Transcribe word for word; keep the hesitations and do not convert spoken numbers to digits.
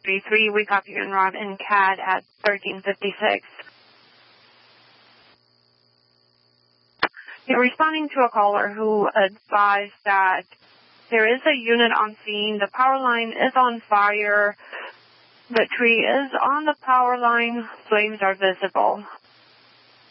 three three, we copy you en route in C A D at thirteen fifty-six. You're responding to a caller who advised that there is a unit on scene, the power line is on fire, the tree is on the power line, flames are visible.